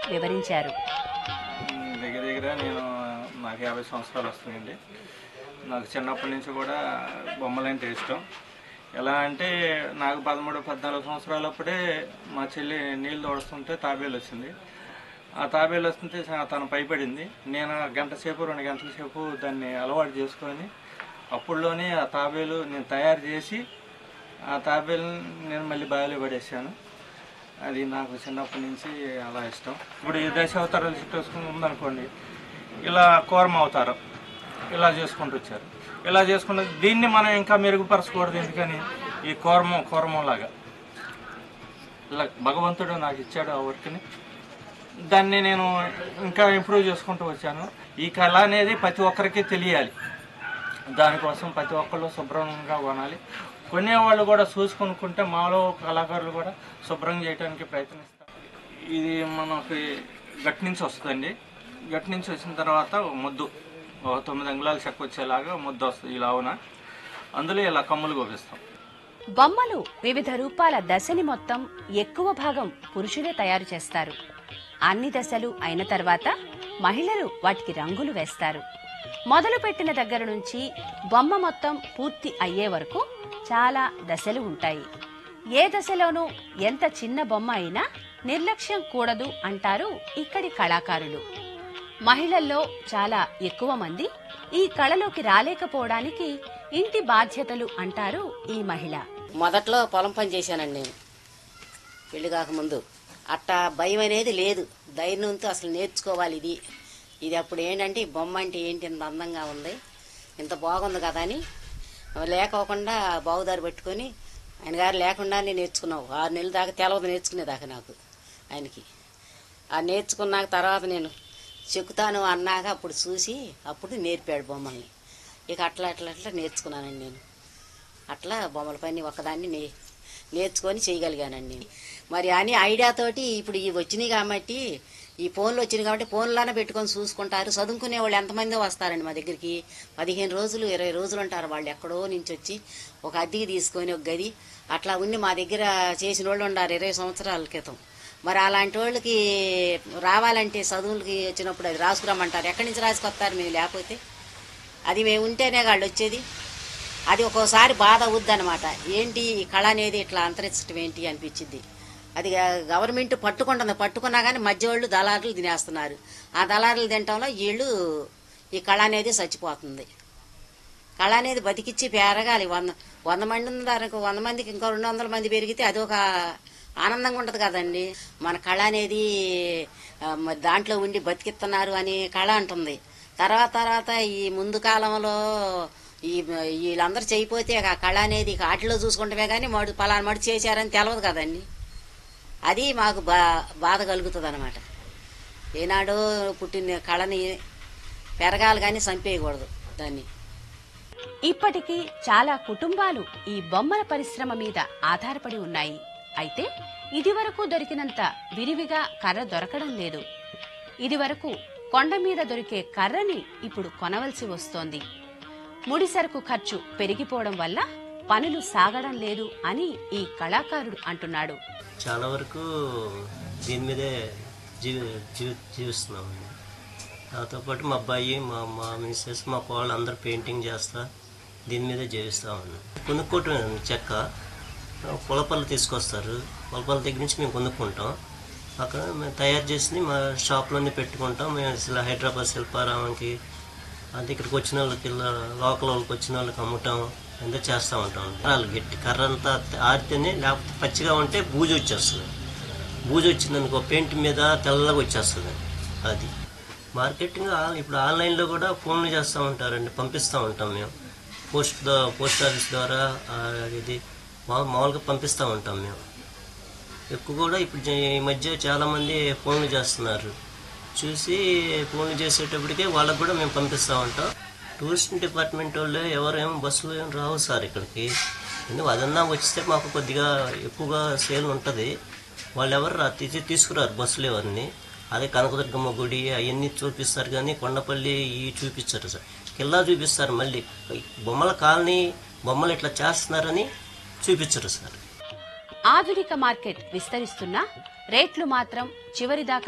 వివరించారు. దగ్గర దగ్గర నాకు 50 సంవత్సరాలు వస్తున్నాయండి. నాకు చిన్నప్పటి నుంచి కూడా బొమ్మలంటే ఇష్టం. ఎలా అంటే నాకు 13, 14 సంవత్సరాలప్పుడే మా చెల్లి నీళ్ళు తోడుస్తుంటే తాబేలు వచ్చింది. ఆ తాబేలు వస్తుంటే తను భయపడింది. నేను గంట సేపు 2 గంటల సేపు దాన్ని అలవాటు చేసుకొని అప్పుడులోనే ఆ తాబేలు నేను తయారు చేసి ఆ తాబేలుని నేను మళ్ళీ బావిలో పడేసాను. అది నాకు చిన్నప్పటి నుంచి అలా ఇష్టం. ఇప్పుడు ఈ దశావతారాలు చుట్టేసుకుని ఉందనుకోండి, ఇలా కూర్మ అవతారం ఇలా చేసుకుంటూ వచ్చారు. ఇలా చేసుకుంటే దీన్ని మనం ఇంకా మెరుగుపరచకూడదు. ఎందుకని ఈ కూర్మంలాగా ఇలా భగవంతుడు నాకు ఇచ్చాడు ఆ వర్క్ని. దాన్ని నేను ఇంకా ఇంప్రూవ్ చేసుకుంటూ వచ్చాను. ఈ కళ అనేది ప్రతి ఒక్కరికి తెలియాలి. దానికోసం ప్రతి ఒక్కళ్ళు శుభ్రంగా కొనాలి. కొనేవాళ్ళు కూడా చూసుకొనుకుంటే మాలో కళాకారులు కూడా శుభ్రం చేయడానికి ప్రయత్నిస్తారు. ఇది మనకి గట్టి నుంచి వస్తుందండి. గట్టి నుంచి వచ్చిన తర్వాత ముద్దు 9 అంగుళాల చెక్క వచ్చేలాగా ముద్ద వస్తుంది. ఇలా అవునా అందులో ఇలా కమ్ములు గోపిస్తాం. బొమ్మలు వివిధ రూపాల దశని మొత్తం ఎక్కువ భాగం పురుషులే తయారు చేస్తారు. అన్ని దశలు అయిన తర్వాత మహిళలు వాటికి రంగులు వేస్తారు. మొదలు పెట్టిన దగ్గర నుంచి బొమ్మ మొత్తం పూర్తి అయ్యే వరకు చాలా దశలు ఉంటాయి. ఏ దశలోనూ ఎంత చిన్న బొమ్మ అయినా నిర్లక్ష్యం కూడదు అంటారు ఇక్కడి కళాకారులు. మహిళల్లో చాలా ఎక్కువ మంది ఈ కళలోకి రాలేకపోవడానికి ఇంటి బాధ్యతలు అంటారు ఈ మహిళ. మొదట్లో పొలం పని చేశానండి నేను పెళ్లి కాకముందు. అట్టా భయం అనేది లేదు, ధైర్యంతో అసలు నేర్చుకోవాలి. ఇది అప్పుడు ఏంటంటే ఈ బొమ్మ అంటే ఏంటి ఇంత అందంగా ఉంది, ఇంత బాగుంది కదా అని లేకోకుండా బావుదారి పెట్టుకొని ఆయన గారు లేకుండానే నేర్చుకున్నావు. 6 నెలల దాకా తెలవదు నేర్చుకునేదాకా నాకు ఆయనకి. ఆ నేర్చుకున్నాక తర్వాత నేను చెక్కుతాను అన్నాక అప్పుడు చూసి అప్పుడు నేర్పాడు బొమ్మల్ని. ఇక అట్లా అట్లా అట్లా నేర్చుకున్నానండి నేను. అట్లా బొమ్మల పని ఒక్కదాన్ని నేర్చుకొని చేయగలిగానండి. మరి అని ఐడియాతోటి ఇప్పుడు ఇవి వచ్చినాయి కాబట్టి, ఈ ఫోన్లు వచ్చినాయి కాబట్టి ఫోన్లోనే పెట్టుకొని చూసుకుంటారు. చదువుకునే వాళ్ళు ఎంతమందో వస్తారండి మా దగ్గరికి. 15 రోజులు 20 రోజులు ఉంటారు వాళ్ళు. ఎక్కడో నుంచి వచ్చి ఒక అద్దెకి తీసుకొని ఒక గది అట్లా ఉండి మా దగ్గర చేసిన వాళ్ళు ఉన్నారు 20 సంవత్సరాల క్రితం. మరి అలాంటి వాళ్ళకి రావాలంటే చదువులకి వచ్చినప్పుడు అది రాసుకురమ్మంటారు. ఎక్కడి నుంచి రాసుకొస్తారు మేము లేకపోతే? అది మేము ఉంటేనే వాళ్ళు వచ్చేది. అది ఒక్కోసారి బాధ అవుద్దనమాట. ఏంటి ఈ కళ అనేది ఇట్లా అంతరించడం ఏంటి అనిపించింది. అది గవర్నమెంట్ పట్టుకున్నా కానీ మధ్య వాళ్ళు దళారులు తినేస్తున్నారు. ఆ దళారులు తినటంలో వీళ్ళు ఈ కళ అనేది చచ్చిపోతుంది. కళ అనేది బతికిచ్చి పెరగాలి. 100 మంది ఉన్నారు, 100 మందికి ఇంకో 200 మంది పెరిగితే అది ఒక ఆనందంగా ఉంటుంది కదండి. మన కళ అనేది దాంట్లో ఉండి బతికిస్తున్నారు అని కళ అంటుంది. తర్వాత ఈ ముందు కాలంలో వీళ్ళందరూ చేయిపోతే ఆ కళ అనేది వాటిలో చూసుకుంటమే కానీ పలానా మడి చేశారని తెలవదు కదండి. అది మాకు బాధ కలుగుతుంది అనమాట. ఏనాడో పుట్టిన కళని పెరగాలి కానీ చంపేయకూడదు దాన్ని. ఇప్పటికీ చాలా కుటుంబాలు ఈ బొమ్మల పరిశ్రమ మీద ఆధారపడి ఉన్నాయి. అయితే ఇదివరకు దొరికినంత విరివిగా కర్ర దొరకడం లేదు. ఇదివరకు కొండ మీద దొరికే కర్రని ఇప్పుడు కొనవలసి వస్తోంది. ముడిసరుకు ఖర్చు పెరిగిపోవడం వల్ల పనులు సాగడం లేదు అని ఈ కళాకారుడు అంటున్నాడు. చాలా వరకు దీని మీదే జీవిస్తున్నామండి. నాతో పాటు మా అబ్బాయి, మా మిస్సెస్, మా కోళ్ళు అందరూ పెయింటింగ్ చేస్తా దీని మీదే జీవిస్తామండి. కొనుక్కోవటం చెక్క పొలపల్లి తీసుకొస్తారు. పొలపల్లి దగ్గర నుంచి మేము కొనుక్కుంటాం. అక్కడ మేము తయారు చేసి మా షాప్లోనే పెట్టుకుంటాం. మేము హైదరాబాద్ శిల్పారామంకి అంటే ఇక్కడికి వచ్చిన వాళ్ళకి లోకల్ వాళ్ళకి వచ్చిన వాళ్ళకి అమ్ముతాం. ఎంత చేస్తూ ఉంటాం. వాళ్ళు గట్టి కర్ర అంతా ఆడితేనే, లేకపోతే పచ్చిగా ఉంటే బూజు వచ్చేస్తుంది. బూజు వచ్చిందనుకో పెయింట్ మీద తెల్లగా వచ్చేస్తుంది. అది మార్కెటింగ్ ఇప్పుడు ఆన్లైన్లో కూడా ఫోన్లు చేస్తూ ఉంటారండి, పంపిస్తూ ఉంటాం మేము. పోస్ట్ ఆఫీస్ ద్వారా ఇది మామూలుగా పంపిస్తూ ఉంటాం మేము. ఎక్కువ కూడా ఇప్పుడు ఈ మధ్య చాలామంది ఫోన్లు చేస్తున్నారు. చూసి ఫోన్లు చేసేటప్పటికే వాళ్ళకు కూడా మేము పంపిస్తూ ఉంటాం. టూరిస్ట్ డిపార్ట్మెంట్ వాళ్ళు ఎవరేమో బస్సులు ఏం రావు సార్ ఇక్కడికి. ఎందుకు అదన్నా వస్తే మాకు కొద్దిగా ఎక్కువగా సేల్ ఉంటుంది. వాళ్ళు ఎవరు తీసుకురారు బస్సులు ఎవరిని. అదే కనకదుర్గమ్మ గుడి అవన్నీ చూపిస్తారు కానీ కొండపల్లి ఇవి చూపించారు సార్. కిల్లా చూపిస్తారు, మళ్ళీ బొమ్మల కాలనీ బొమ్మలు ఇట్లా చేస్తున్నారని చూపించరు సార్. ఆధునిక మార్కెట్ విస్తరిస్తున్నా రేట్లు మాత్రం చివరిదాకా